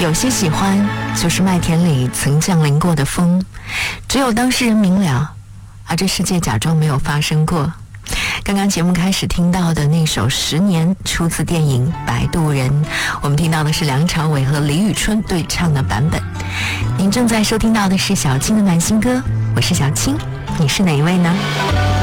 有些喜欢就是麦田里曾降临过的风，只有当事人明了，而这世界假装没有发生过。刚刚节目开始听到的那首《10年》出自电影《摆渡人》，我们听到的是梁朝伟和李宇春对唱的版本。您正在收听到的是小青的暖心歌，我是小青，你是哪一位呢？